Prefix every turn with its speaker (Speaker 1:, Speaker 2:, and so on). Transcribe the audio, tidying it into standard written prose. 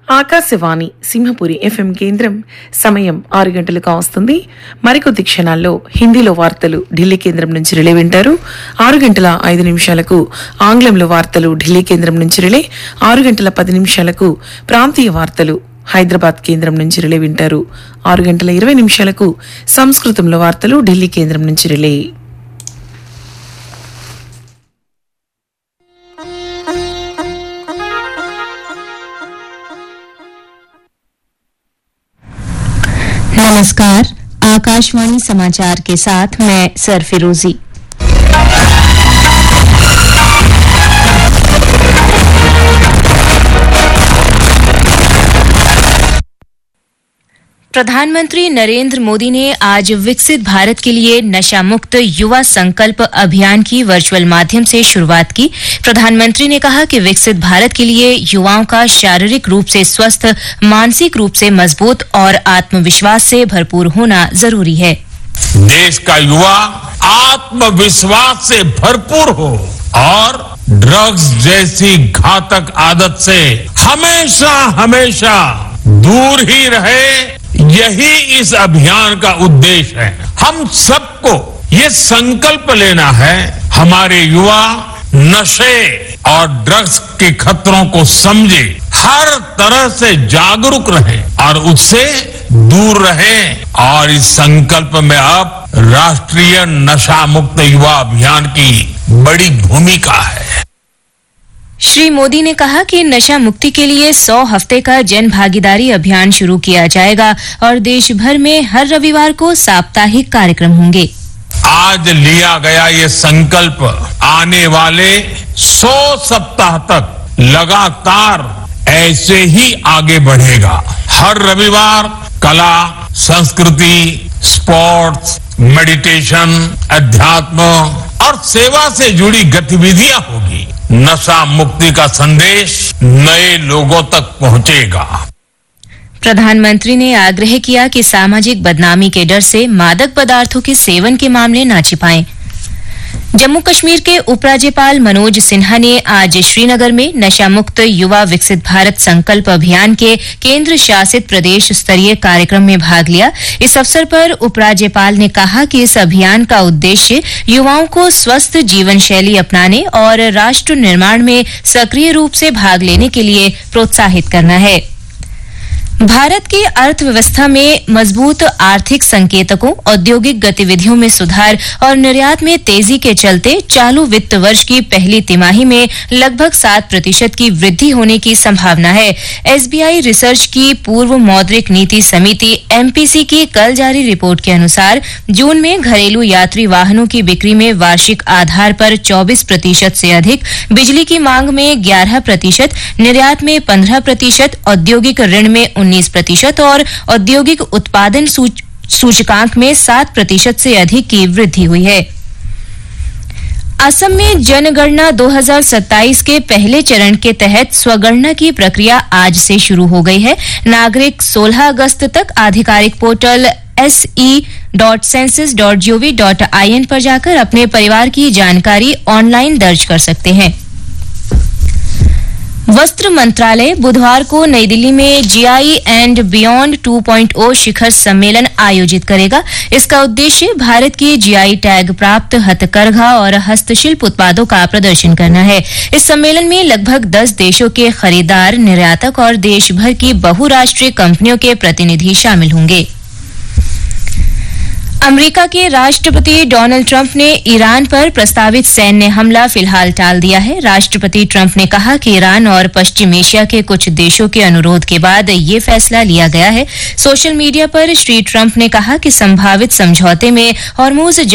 Speaker 1: Akashvani Simhapuri FM కేంద్రం సమయం 6 గంటలు కావస్తుంది. మరికొద్ది క్షణాల్లో హిందీలో వార్తలు ఢిల్లీ కేంద్రం నుంచి రిలే వింటారు. 6 గంటల 5 నిమిషాలకు ఆంగ్లంలో వార్తలు ఢిల్లీ కేంద్రం నుంచి రిలే, 6 గంటల 10 నిమిషాలకు ప్రాంతీయ వార్తలు హైదరాబాద్ కేంద్రం నుంచి రిలే వింటారు. 6 గంటల 20 నిమిషాలకు సంస్కృతంలో వార్తలు ఢిల్లీ కేంద్రం నుంచి రిలే.
Speaker 2: नमस्कार, आकाशवाणी समाचार के साथ मैं सरफिरोजी। प्रधानमंत्री नरेंद्र मोदी ने आज विकसित भारत के लिए नशा मुक्त युवा संकल्प अभियान की वर्चुअल माध्यम से शुरुआत की। प्रधानमंत्री ने कहा कि विकसित भारत के लिए युवाओं का शारीरिक रूप से स्वस्थ, मानसिक रूप से मजबूत और आत्मविश्वास से भरपूर होना जरूरी है।
Speaker 3: देश का युवा आत्मविश्वास से भरपूर हो और ड्रग्स जैसी घातक आदत से हमेशा हमेशा दूर ही रहे, यही इस अभियान का उद्देश्य है। हम सबको ये संकल्प लेना है, हमारे युवा नशे और ड्रग्स के खतरों को समझे, हर तरह से जागरूक रहे और उससे दूर रहे। और इस संकल्प में अब राष्ट्रीय नशा मुक्त युवा अभियान की बड़ी भूमिका है।
Speaker 2: श्री मोदी ने कहा कि नशा मुक्ति के लिए 100 हफ्ते का जन भागीदारी अभियान शुरू किया जाएगा और देश भर में हर रविवार को साप्ताहिक कार्यक्रम होंगे।
Speaker 3: आज लिया गया ये संकल्प आने वाले 100 सप्ताह तक लगातार ऐसे ही आगे बढ़ेगा। हर रविवार कला, संस्कृति, स्पोर्ट्स, मेडिटेशन, अध्यात्म और सेवा से जुड़ी गतिविधियां होगी। नशा मुक्ति का संदेश नए लोगों तक पहुंचेगा।
Speaker 2: प्रधानमंत्री ने आग्रह किया कि सामाजिक बदनामी के डर से मादक पदार्थों के सेवन के मामले न छिपाएं। जम्मू कश्मीर के उपराज्यपाल मनोज सिन्हा ने आज श्रीनगर में नशा मुक्त युवा विकसित भारत संकल्प अभियान के केंद्र शासित प्रदेश स्तरीय कार्यक्रम में भाग लिया। इस अवसर पर उपराज्यपाल ने कहा कि इस अभियान का उद्देश्य युवाओं को स्वस्थ जीवन शैली अपनाने और राष्ट्र निर्माण में सक्रिय रूप से भाग लेने के लिए प्रोत्साहित करना है। भारत की अर्थव्यवस्था में मजबूत आर्थिक संकेतकों, औद्योगिक गतिविधियों में सुधार और निर्यात में तेजी के चलते चालू वित्त वर्ष की पहली तिमाही में लगभग 7% की वृद्धि होने की संभावना है। एसबीआई रिसर्च की पूर्व मौद्रिक नीति समिति एमपीसी की कल जारी रिपोर्ट के अनुसार जून में घरेलू यात्री वाहनों की बिक्री में वार्षिक आधार पर 24% से अधिक, बिजली की मांग में 11%, निर्यात में 15%, औद्योगिक ऋण में 19% और औद्योगिक उत्पादन सूचकांक में 7% से अधिक की वृद्धि हुई है। असम में जनगणना 2027 के पहले चरण के तहत स्वगणना की प्रक्रिया आज से शुरू हो गई है। नागरिक 16 अगस्त तक आधिकारिक पोर्टल se.census.gov.in पर जाकर अपने परिवार की जानकारी ऑनलाइन दर्ज कर सकते हैं। वस्त्र मंत्रालय बुधवार को नई दिल्ली में जीआई एंड बियॉन्ड 2.0 शिखर सम्मेलन आयोजित करेगा। इसका उद्देश्य भारत की जीआई टैग प्राप्त हथकरघा और हस्तशिल्प उत्पादों का प्रदर्शन करना है। इस सम्मेलन में लगभग 10 देशों के खरीदार, निर्यातक और देश भर की बहुराष्ट्रीय कंपनियों के प्रतिनिधि शामिल होंगे। अमेरिका के राष्ट्रपति डोनाल्ड ट्रंप ने ईरान पर प्रस्तावित सैन्य हमला फिलहाल टाल दिया है। राष्ट्रपति ट्रंप ने कहा कि ईरान और पश्चिम एशिया के कुछ देशों के अनुरोध के बाद ये फैसला लिया गया है। सोशल मीडिया पर श्री ट्रंप ने कहा कि संभावित समझौते में हॉर्मुज